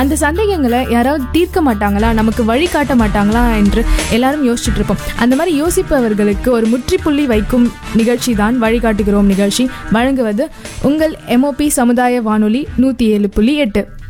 அந்த சந்தேகங்களை யாராவது தீர்க்க மாட்டாங்களா, நமக்கு வழிகாட்ட மாட்டாங்களா என்று எல்லாரும் யோசிச்சுட்டு இருப்போம். அந்த மாதிரி யோசிப்பவர்களுக்கு ஒரு முற்றுப்புள்ளி வைக்கும் நிகழ்ச்சி தான் வழிகாட்டுகிறோம் நிகழ்ச்சி. வழங்குவது உங்கள் MOP சமுதாய வானொலி 107.8.